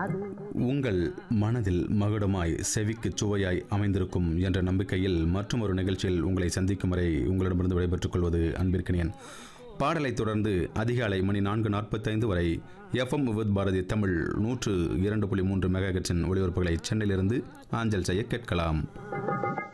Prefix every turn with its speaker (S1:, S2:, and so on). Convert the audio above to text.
S1: உங்கள் மனதில் மகுடமாய் செவிக்கு சுவையாய் அமைந்திருக்கும் என்ற நம்பிக்கையில் மற்றும் ஒரு நிகழ்ச்சியில் உங்களை சந்திக்கும் வரை உங்களிடமிருந்து விடைபெற்றுக் கொள்வது அன்பிற்கினியன். பாடலை தொடர்ந்து அதிகாலை மணி 4:45 வரை FM வித் பாரதி தமிழ் 102.3 மெகாஹெர்ட்ஸின் ஒளிபரப்புகளை சென்னையிலிருந்து ஆஞ்சல் செய்ய கேட்கலாம்.